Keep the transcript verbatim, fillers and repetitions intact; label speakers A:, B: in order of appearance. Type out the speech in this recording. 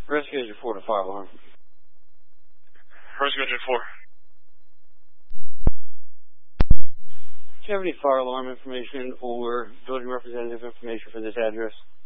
A: Rescue Agent four to fire alarm.
B: Rescue Agent four.
A: Do you have any fire alarm information or building representative information for this address?